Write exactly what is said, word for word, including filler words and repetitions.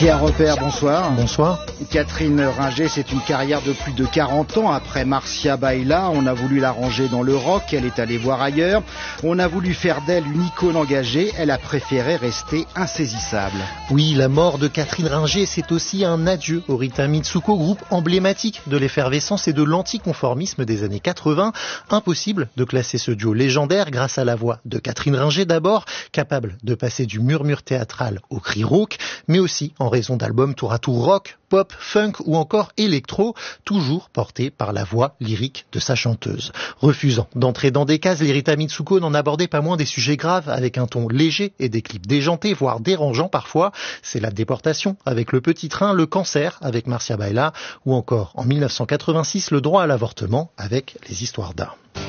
Pierre Repère, bonsoir. Bonsoir. Catherine Ringer, c'est une carrière de plus de quarante ans. Après Marcia Baila, on a voulu la ranger dans le rock, elle est allée voir ailleurs. On a voulu faire d'elle une icône engagée, elle a préféré rester insaisissable. Oui, la mort de Catherine Ringer, c'est aussi un adieu au Rita Mitsouko, groupe emblématique de l'effervescence et de l'anticonformisme des années quatre-vingts. Impossible de classer ce duo légendaire grâce à la voix de Catherine Ringer d'abord, capable de passer du murmure théâtral au cri rauque, mais aussi en raison d'albums tour à tour rock, pop, funk ou encore électro, toujours portés par la voix lyrique de sa chanteuse. Refusant d'entrer dans des cases, Rita Mitsouko n'en abordait pas moins des sujets graves avec un ton léger et des clips déjantés, voire dérangeants parfois. C'est la déportation avec Le Petit Train, le cancer avec Marcia Baila ou encore en mille neuf cent quatre-vingt-six le droit à l'avortement avec Les Histoires d'Art.